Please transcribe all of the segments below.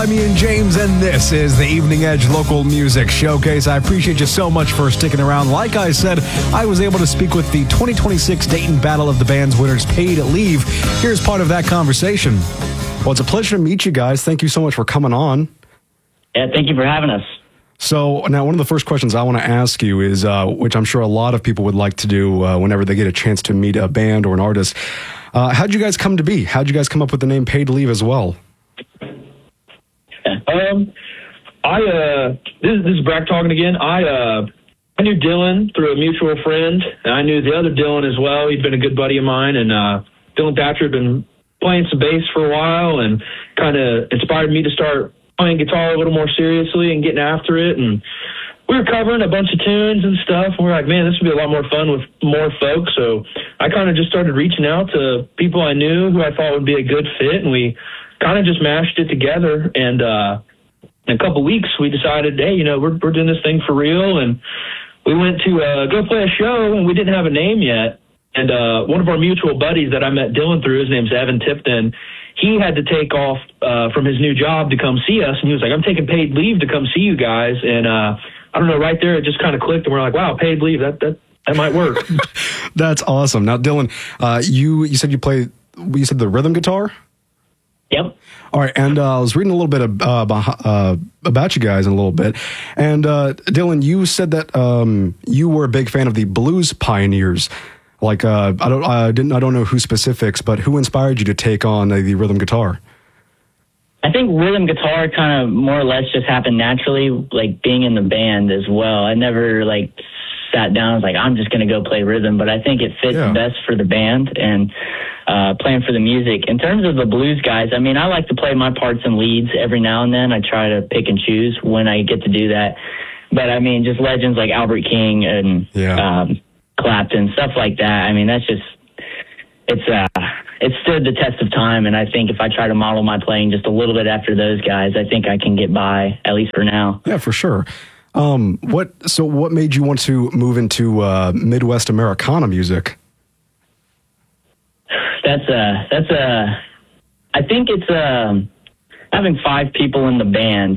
I'm Ian James, and this is the Evening Edge Local Music Showcase. I appreciate you so much for sticking around. Like I said, I was able to speak with the 2026 Dayton Battle of the Bands winners, Paid Leave. Here's part of that conversation. Well, it's a pleasure to meet you guys. Thank you so much for coming on. Yeah, thank you for having us. So now one of the first questions I want to ask you is, which I'm sure a lot of people would like to do whenever they get a chance to meet a band or an artist. How'd you guys come to be? How'd you guys come up with the name Paid Leave as well? This is Brack talking again. I knew Dylan through a mutual friend, and I knew the other Dylan as well. He'd been a good buddy of mine, and Dylan Thatcher had been playing some bass for a while and kind of inspired me to start playing guitar a little more seriously and getting after it. And we were covering a bunch of tunes and stuff, and we were like, man, this would be a lot more fun with more folks. So I kind of just started reaching out to people I knew who I thought would be a good fit, and we kind of just mashed it together. And in a couple weeks, we decided, hey, we're doing this thing for real. And we went to go play a show, and we didn't have a name yet. And one of our mutual buddies that I met Dylan through, his name's Evan Tipton, he had to take off from his new job to come see us. And he was like, I'm taking paid leave to come see you guys. And I don't know, right there, it just kind of clicked. And we're like, wow, paid leave, that might work. That's awesome. Now, Dylan, you said you said the rhythm guitar? Yep. All right, and I was reading a little bit about you guys in a little bit, and Dylan, you said that you were a big fan of the Blues Pioneers. Like, I don't know who specifics, but who inspired you to take on the rhythm guitar? I think rhythm guitar kind of more or less just happened naturally, like being in the band as well. I never sat down and was like, I'm just going to go play rhythm, but I think it fits best for the band and playing for the music. In terms of the blues guys, I mean, I like to play my parts and leads every now and then. I try to pick and choose when I get to do that. But I mean, just legends like Albert King and Clapton, stuff like that. I mean, that's just, it stood the test of time. And I think if I try to model my playing just a little bit after those guys, I think I can get by, at least for now. Yeah, for sure. What made you want to move into Midwest Americana music? I think it's having 5 people in the band.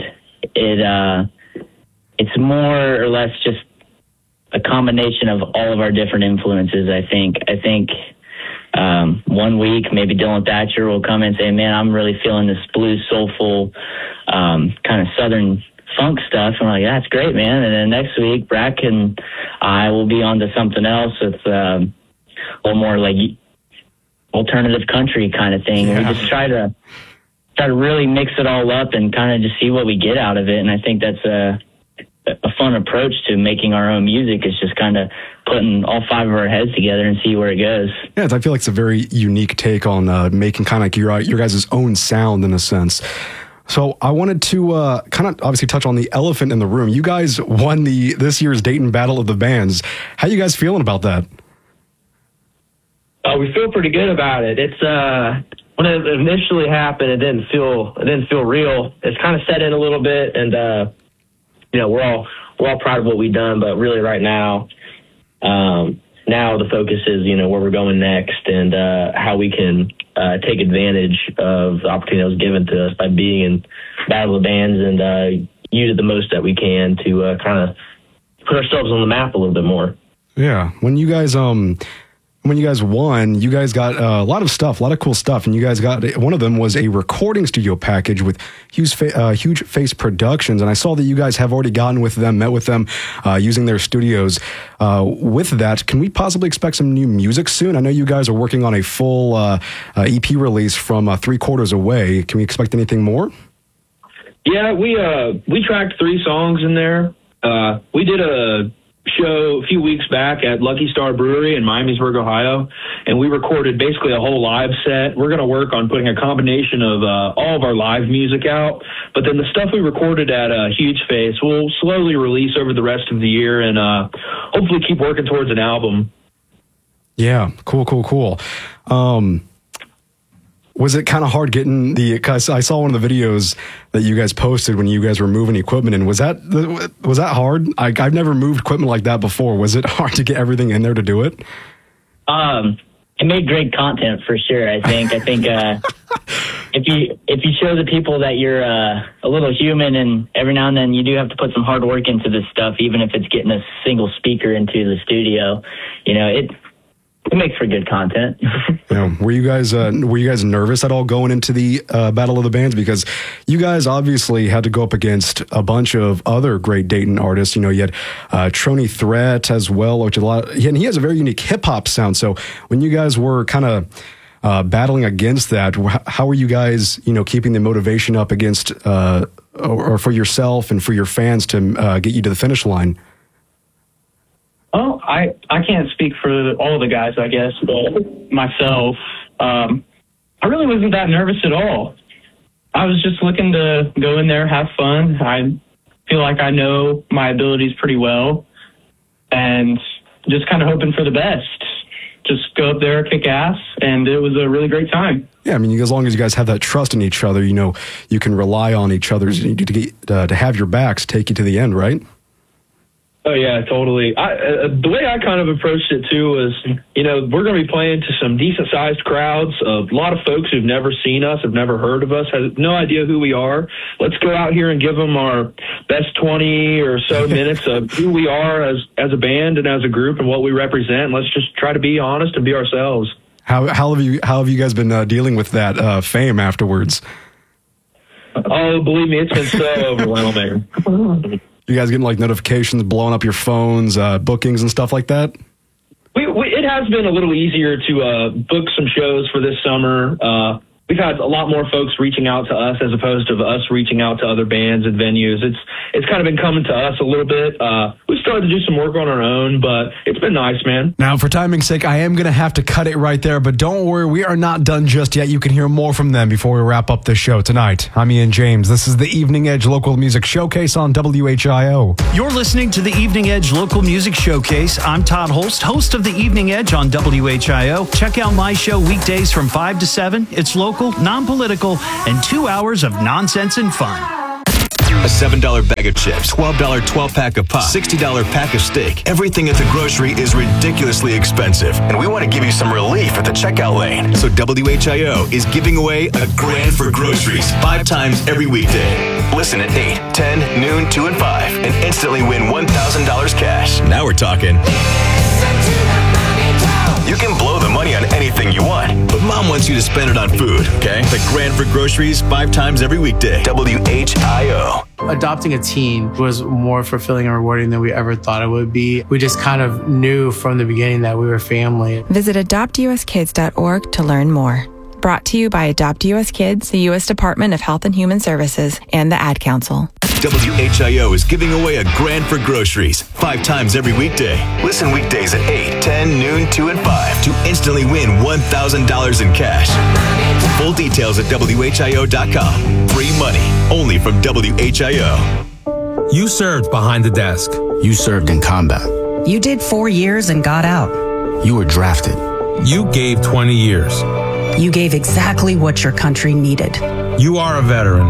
It's more or less just a combination of all of our different influences. I think one week maybe Dylan Thatcher will come in and say, man, I'm really feeling this blues, soulful, kind of Southern funk stuff, and we're like, that's great, man. And then next week, Brack and I will be on to something else with a little more like alternative country kind of thing. Yeah. We just try to really mix it all up and kind of just see what we get out of it. And I think that's a fun approach to making our own music, is just kind of putting all 5 of our heads together and see where it goes. Yeah, I feel like it's a very unique take on making kind of like your guys' own sound in a sense. So I wanted to kind of obviously touch on the elephant in the room. You guys won this year's Dayton Battle of the Bands. How you guys feeling about that? We feel pretty good about it. It's when it initially happened, it didn't feel real. It's kind of set in a little bit, and we're all proud of what we've done. But really, right now, now the focus is where we're going next and how we can take advantage of the opportunity that was given to us by being in Battle of the Bands, and use it the most that we can to kind of put ourselves on the map a little bit more. Yeah. When you guys won, you guys got a lot of cool stuff, and you guys got, one of them was a recording studio package with Huge Face Productions, and I saw that you guys have already met with them, using their studios. With that, can we possibly expect some new music soon? I know you guys are working on a full EP release from 3 Quarters Away. Can we expect anything more? Yeah, we tracked 3 songs in there. We did a show a few weeks back at Lucky Star Brewery in Miamisburg, Ohio, and we recorded basically a whole live set. We're going to work on putting a combination of all of our live music out, but then the stuff we recorded at Huge Face we'll slowly release over the rest of the year, and hopefully keep working towards an album. Yeah, cool. Was it kind of hard getting because I saw one of the videos that you guys posted when you guys were moving equipment, and was that hard? I've never moved equipment like that before. Was it hard to get everything in there to do it? It made great content for sure. I think if you show the people that you're a little human, and every now and then you do have to put some hard work into this stuff, even if it's getting a single speaker into the studio, it makes for good content. Were you guys nervous at all going into the Battle of the Bands? Because you guys obviously had to go up against a bunch of other great Dayton artists. You had Trony Threat as well, which and he has a very unique hip hop sound. So when you guys were kind of battling against that, how were you guys, keeping the motivation up against or for yourself and for your fans to get you to the finish line? Well, I can't speak for all the guys, I guess, but myself, I really wasn't that nervous at all. I was just looking to go in there, have fun. I feel like I know my abilities pretty well, and just kind of hoping for the best. Just go up there, kick ass, and it was a really great time. Yeah, I mean, as long as you guys have that trust in each other, you can rely on each other to have your backs take you to the end, right? Oh, yeah, totally. The way I kind of approached it, too, was, we're going to be playing to some decent-sized crowds, a lot of folks who've never seen us, have never heard of us, have no idea who we are. Let's go out here and give them our best 20 or so minutes of who we are as a band and as a group and what we represent. Let's just try to be honest and be ourselves. How have you guys been dealing with that fame afterwards? Oh, believe me, it's been so overwhelming. You guys getting notifications blowing up your phones, bookings and stuff like that? It has been a little easier to book some shows for this summer. We've had a lot more folks reaching out to us as opposed to us reaching out to other bands and venues. It's kind of been coming to us a little bit. We've started to do some work on our own, but it's been nice, man. Now, for timing's sake, I am going to have to cut it right there, but don't worry, we are not done just yet. You can hear more from them before we wrap up the show tonight. I'm Ian James. This is the Evening Edge Local Music Showcase on WHIO. You're listening to the Evening Edge Local Music Showcase. I'm Todd Holst, host of the Evening Edge on WHIO. Check out my show weekdays from 5 to 7. It's local, non-political, and 2 hours of nonsense and fun. A $7 bag of chips, $12 12-pack of pop, $60 pack of steak. Everything at the grocery is ridiculously expensive, and we want to give you some relief at the checkout lane. So WHIO is giving away a grand for groceries 5 times every weekday. Listen at 8, 10, noon, 2, and 5, and instantly win $1,000 cash. Now we're talking. You can blow the money on anything you want, but Mom wants you to spend it on food, okay? The grand for groceries 5 times every weekday. WHIO. Adopting a teen was more fulfilling and rewarding than we ever thought it would be. We just kind of knew from the beginning that we were family. Visit adoptuskids.org to learn more. Brought to you by Adopt US Kids, the U.S. Department of Health and Human Services, and the Ad Council. WHIO is giving away a grand for groceries 5 times every weekday. Listen weekdays at 8, 10, noon, 2, and 5 to instantly win $1,000 in cash. Full details at WHIO.com. Free money, only from WHIO. You served behind the desk. You served in combat. You did 4 years and got out. You were drafted. You gave 20 years. You gave exactly what your country needed. You are a veteran.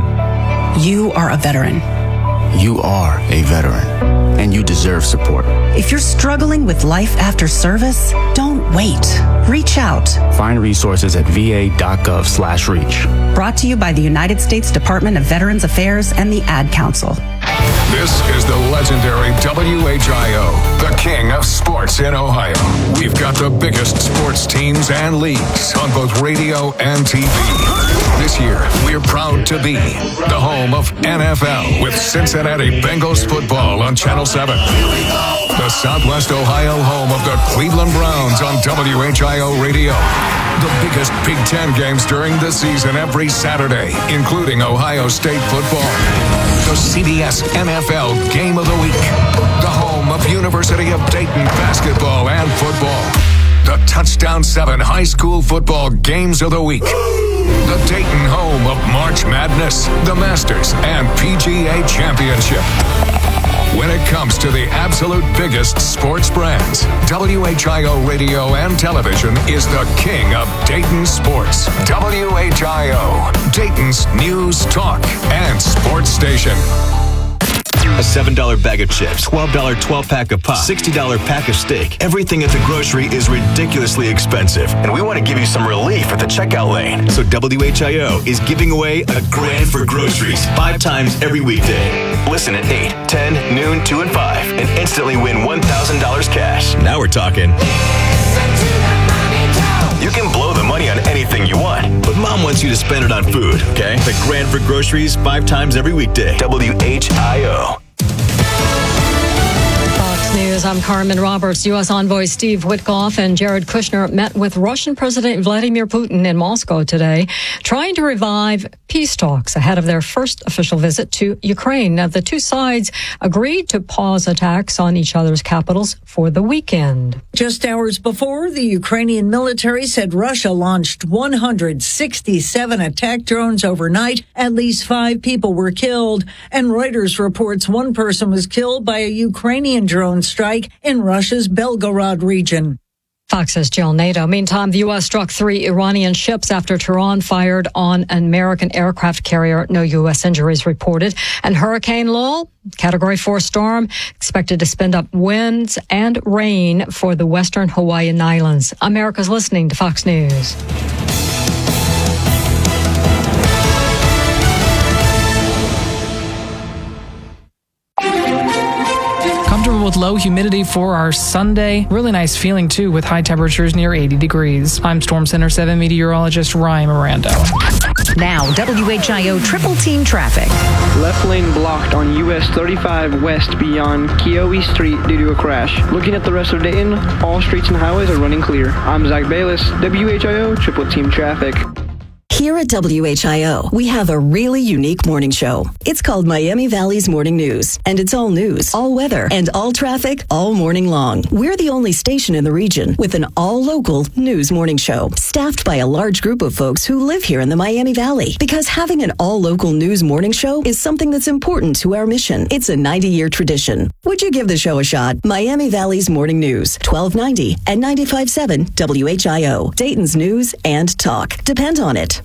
You are a veteran. You are a veteran, and you deserve support. If you're struggling with life after service, don't wait. Reach out. Find resources at va.gov/reach. Brought to you by the United States Department of Veterans Affairs and the Ad Council. This is the legendary WHIO, the king of sports in Ohio. We've got the biggest sports teams and leagues on both radio and TV. This year, we're proud to be the home of NFL with Cincinnati Bengals football on Channel 7. The Southwest Ohio home of the Cleveland Browns on WHIO Radio. The biggest Big Ten games during the season every Saturday, including Ohio State football. The CBS NFL Game of the Week. The home of University of Dayton basketball and football. The Touchdown 7 high school football games of the week. The Dayton home of March Madness, the Masters, and PGA Championship. When it comes to the absolute biggest sports brands, WHIO Radio and Television is the king of Dayton sports. WHIO, Dayton's news, talk, and sports station. A $7 bag of chips, $12 12-pack of pop, $60 pack of steak. Everything at the grocery is ridiculously expensive, and we want to give you some relief at the checkout lane. So WHIO is giving away a grand for groceries 5 times every weekday. Listen at 8, 10, noon, 2, and 5, and instantly win $1,000 cash. Now we're talking. You can blow the money on anything you want, but Mom wants you to spend it on food, okay? The grand for groceries 5 times every weekday. WHIO. Fox News, I'm Carmen Roberts. U.S. envoy Steve Witkoff and Jared Kushner met with Russian President Vladimir Putin in Moscow today, trying to revive peace talks ahead of their first official visit to Ukraine. Now, the two sides agreed to pause attacks on each other's capitals for the weekend. Just hours before, the Ukrainian military said Russia launched 167 attack drones overnight. At least 5 people were killed. And Reuters reports one person was killed by a Ukrainian drone strike in Russia's Belgorod region. Fox's Jill Nato. Meantime, the U.S. struck 3 Iranian ships after Tehran fired on an American aircraft carrier. No U.S. injuries reported. And Hurricane Lowell, Category 4 storm, expected to spin up winds and rain for the western Hawaiian Islands. America's listening to Fox News. With low humidity for our Sunday. Really nice feeling, too, with high temperatures near 80 degrees. I'm Storm Center 7 meteorologist Ryan Miranda. Now, WHIO triple team traffic. Left lane blocked on US 35 West beyond Keowee Street due to a crash. Looking at the rest of Dayton, all streets and highways are running clear. I'm Zach Bayless, WHIO triple team traffic. Here at WHIO, we have a really unique morning show. It's called Miami Valley's Morning News, and it's all news, all weather, and all traffic all morning long. We're the only station in the region with an all-local news morning show, staffed by a large group of folks who live here in the Miami Valley. Because having an all-local news morning show is something that's important to our mission. It's a 90-year tradition. Would you give the show a shot? Miami Valley's Morning News, 1290 and 95.7 WHIO. Dayton's news and talk. Depend on it.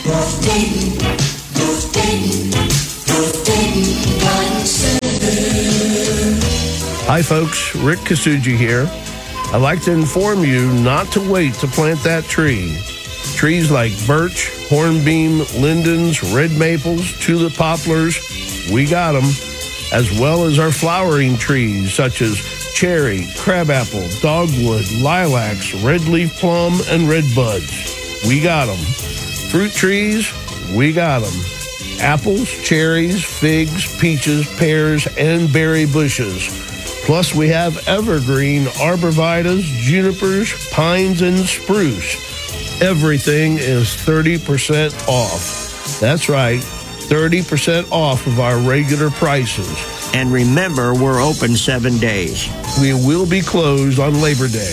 Hi folks, Rick Kasuji here. I'd like to inform you not to wait to plant that tree. Trees like birch, hornbeam, lindens, red maples, tulip poplars, we got them, as well as our flowering trees such as cherry, crabapple, dogwood, lilacs, red leaf plum, and red buds. We got them. Fruit trees, we got them. Apples, cherries, figs, peaches, pears, and berry bushes. Plus, we have evergreen arborvitaes, junipers, pines, and spruce. Everything is 30% off. That's right, 30% off of our regular prices. And remember, we're open 7 days. We will be closed on Labor Day.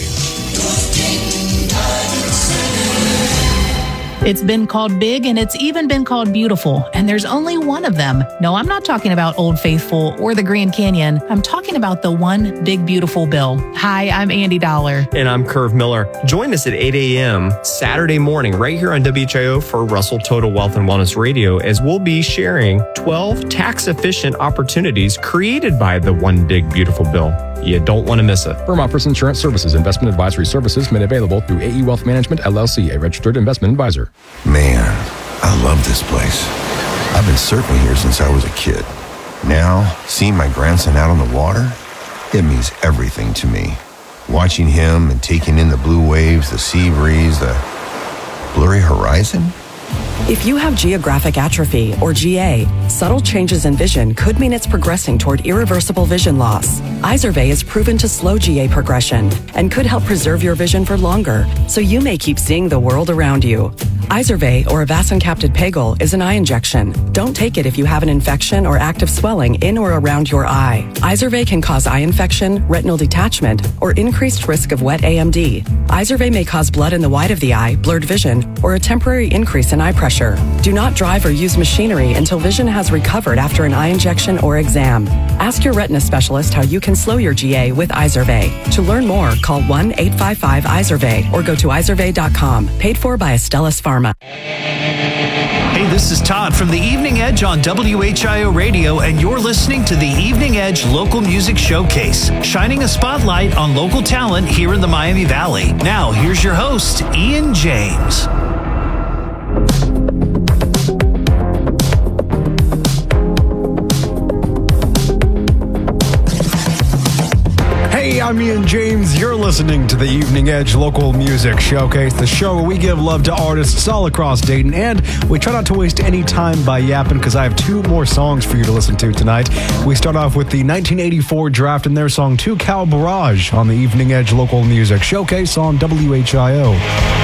It's been called big, and it's even been called beautiful, and there's only one of them. No, I'm not talking about Old Faithful or the Grand Canyon. I'm talking about the one big, beautiful bill. Hi, I'm Andy Dollar. And I'm Curve Miller. Join us at 8 a.m. Saturday morning right here on WHIO for Russell Total Wealth and Wellness Radio, as we'll be sharing 12 tax-efficient opportunities created by the one big, beautiful bill. You don't want to miss it. Vermont First Insurance Services investment advisory services made available through AE Wealth Management, LLC, a registered investment advisor. Man, I love this place. I've been surfing here since I was a kid. Now, seeing my grandson out on the water, it means everything to me. Watching him and taking in the blue waves, the sea breeze, the blurry horizon. If you have geographic atrophy, or GA, subtle changes in vision could mean it's progressing toward irreversible vision loss. Izervay is proven to slow GA progression and could help preserve your vision for longer, so you may keep seeing the world around you. Izervay, or avacincaptad pegol, is an eye injection. Don't take it if you have an infection or active swelling in or around your eye. Izervay can cause eye infection, retinal detachment, or increased risk of wet AMD. Izervay may cause blood in the white of the eye, blurred vision, or a temporary increase in eye pressure. Do not drive or use machinery until vision has recovered after an eye injection or exam. Ask your retina specialist how you can slow your GA with Izervay. To learn more, call 1-855-IZERVAY or go to izervay.com. Paid for by Astellas Pharma. Hey, Hey, this is Todd from the Evening Edge on WHIO Radio, and you're listening to the Evening Edge Local Music Showcase, shining a spotlight on local talent here in the Miami Valley. Now, here's your host, Ian James. Hey, I'm Ian James. You're listening to the Evening Edge Local Music Showcase, the show where we give love to artists all across Dayton, and we try not to waste any time by yapping because I have two more songs for you to listen to tonight. We start off with the 1984 Draft and their song 2 Cow Barrage on the Evening Edge Local Music Showcase on WHIO.